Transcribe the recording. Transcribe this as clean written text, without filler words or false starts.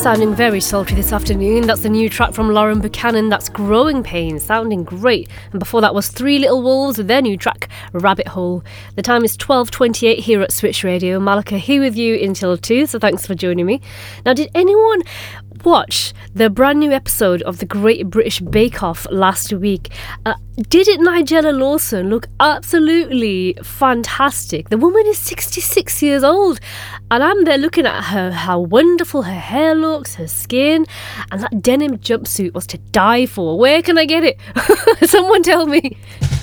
Sounding very sultry this afternoon. That's the new track from Lauren Buchanan. That's Growing Pains, sounding great. And before that was Three Little Wolves with their new track, Rabbit Hole. The time is 12:28 here at Switch Radio. Malika here with you until 2, so thanks for joining me. Now, did anyone watch the brand new episode of the Great British Bake Off last week? Didn't Nigella Lawson look absolutely fantastic? The woman is 66 years old, and I'm there looking at her, how wonderful her hair looks, her skin, and that denim jumpsuit was to die for. Where can I get it? Someone tell me.